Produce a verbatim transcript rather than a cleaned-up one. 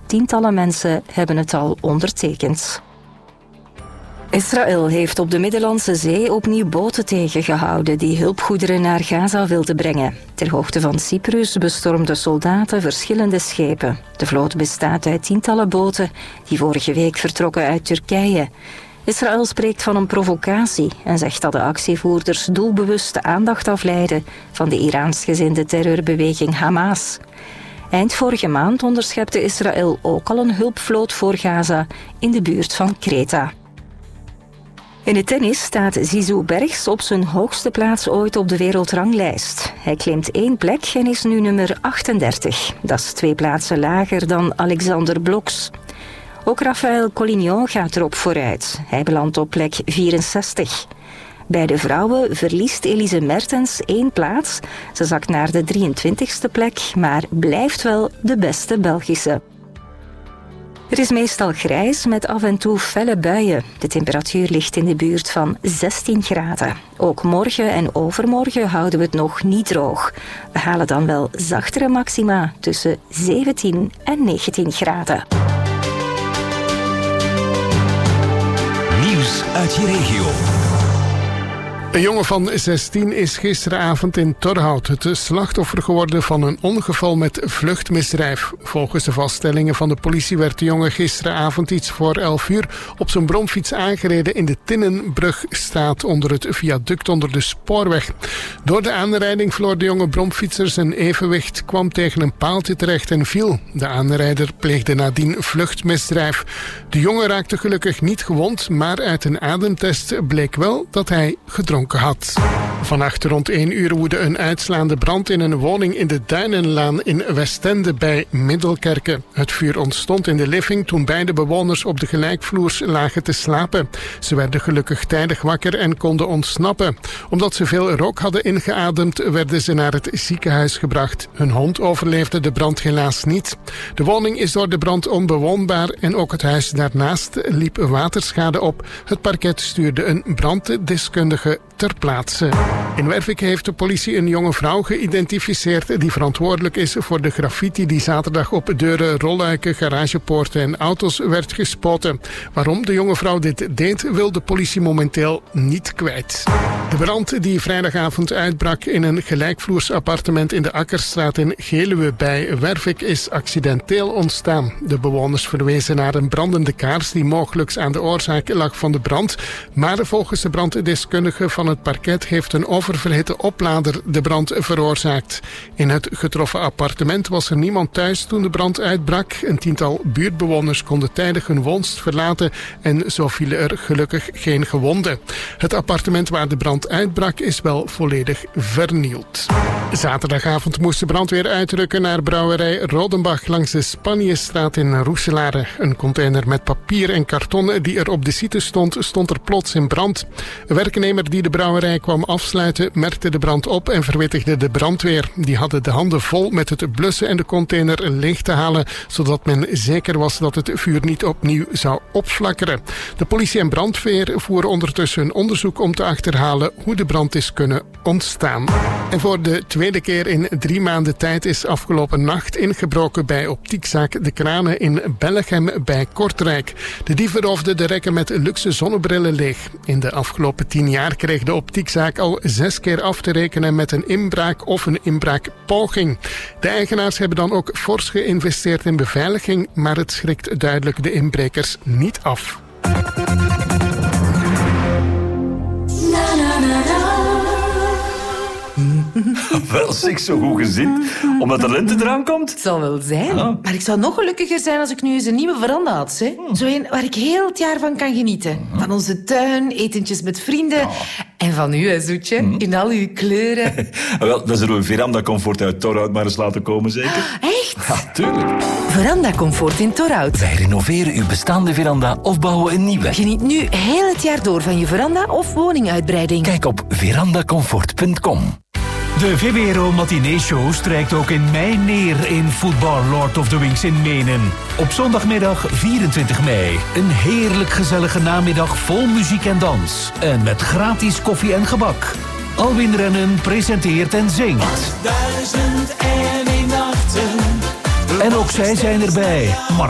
Tientallen mensen hebben het al ondertekend. Israël heeft op de Middellandse Zee opnieuw boten tegengehouden die hulpgoederen naar Gaza wilden brengen. Ter hoogte van Cyprus bestormden soldaten verschillende schepen. De vloot bestaat uit tientallen boten die vorige week vertrokken uit Turkije. Israël spreekt van een provocatie en zegt dat de actievoerders doelbewust de aandacht afleiden van de Iraans-gezinde terreurbeweging Hamas. Eind vorige maand onderschepte Israël ook al een hulpvloot voor Gaza in de buurt van Kreta. In het tennis staat Zizou Bergs op zijn hoogste plaats ooit op de wereldranglijst. Hij claimt één plek en is nu nummer achtendertig. Dat is twee plaatsen lager dan Alexander Bloks. Ook Rafael Collignon gaat erop vooruit. Hij belandt op plek vierenzestig. Bij de vrouwen verliest Elise Mertens één plaats. Ze zakt naar de drieëntwintigste plek, maar blijft wel de beste Belgische. Het is meestal grijs met af en toe felle buien. De temperatuur ligt in de buurt van zestien graden. Ook morgen en overmorgen houden we het nog niet droog. We halen dan wel zachtere maxima tussen zeventien en negentien graden. Nieuws uit je regio. Een jongen van zestien is gisteravond in Torhout het slachtoffer geworden van een ongeval met vluchtmisdrijf. Volgens de vaststellingen van de politie werd de jongen gisteravond iets voor elf uur op zijn bromfiets aangereden in de Tinnenbrugstraat onder het viaduct onder de spoorweg. Door de aanrijding verloor de jonge bromfietser zijn evenwicht, kwam tegen een paaltje terecht en viel. De aanrijder pleegde nadien vluchtmisdrijf. De jongen raakte gelukkig niet gewond, maar uit een ademtest bleek wel dat hij gedronken had. Vannacht rond één uur woedde een uitslaande brand in een woning in de Duinenlaan in Westende bij Middelkerke. Het vuur ontstond in de living toen beide bewoners op de gelijkvloers lagen te slapen. Ze werden gelukkig tijdig wakker en konden ontsnappen. Omdat ze veel rook hadden ingeademd, werden ze naar het ziekenhuis gebracht. Hun hond overleefde de brand helaas niet. De woning is door de brand onbewoonbaar en ook het huis daarnaast liep waterschade op. Het parket stuurde een branddeskundige ter plaatse. In Wervik heeft de politie een jonge vrouw geïdentificeerd die verantwoordelijk is voor de graffiti die zaterdag op deuren, rolluiken, garagepoorten en auto's werd gespoten. Waarom de jonge vrouw dit deed, wil de politie momenteel niet kwijt. De brand die vrijdagavond uitbrak in een gelijkvloers appartement in de Akkerstraat in Geluwe bij Wervik is accidenteel ontstaan. De bewoners verwezen naar een brandende kaars die mogelijk aan de oorzaak lag van de brand, maar volgens de branddeskundige van het parket heeft een oververhitte oplader de brand veroorzaakt. In het getroffen appartement was er niemand thuis toen de brand uitbrak. Een tiental buurtbewoners konden tijdig hun woonst verlaten en zo vielen er gelukkig geen gewonden. Het appartement waar de brand uitbrak is wel volledig vernield. Zaterdagavond moest de brandweer uitrukken naar brouwerij Rodenbach langs de Spanjestraat in Roeselare. Een container met papier en karton die er op de site stond, stond er plots in brand. Een werknemer die de brouwerij kwam afsluiten, merkte de brand op en verwittigde de brandweer. Die hadden de handen vol met het blussen en de container leeg te halen, zodat men zeker was dat het vuur niet opnieuw zou opflakkeren. De politie en brandweer voeren ondertussen een onderzoek om te achterhalen hoe de brand is kunnen ontstaan. En voor de tweede keer in drie maanden tijd is afgelopen nacht ingebroken bij optiekzaak De Kranen in Bellegem bij Kortrijk. De dieven roofden de rekken met luxe zonnebrillen leeg. In de afgelopen tien jaar kreeg de optiekzaak al zes keer af te rekenen met een inbraak of een inbraakpoging. De eigenaars hebben dan ook fors geïnvesteerd in beveiliging, maar het schrikt duidelijk de inbrekers niet af. Wel, zeg, zo goed gezind. Omdat de lente eraan komt. Het zal wel zijn. Ja. Maar ik zou nog gelukkiger zijn als ik nu eens een nieuwe veranda had. Hè? Hmm. Zo een waar ik heel het jaar van kan genieten. Van onze tuin, etentjes met vrienden. Ja. En van u, hè, Zoetje. Hmm. In al uw kleuren. Wel, dan zullen we Veranda Comfort uit Torhout maar eens laten komen, zeker? Echt? Ja, tuurlijk. Veranda Comfort in Torhout. Wij renoveren uw bestaande veranda of bouwen een nieuwe. Geniet nu heel het jaar door van je veranda of woninguitbreiding. Kijk op verandacomfort punt com. De V B R O Matinee Show strijkt ook in mei neer in Voetbal Lord of the Wings in Menen. Op zondagmiddag vierentwintig mei. Een heerlijk gezellige namiddag vol muziek en dans. En met gratis koffie en gebak. Alwin Rennen presenteert en zingt. Duizend en één nachten. En ook zij zijn erbij.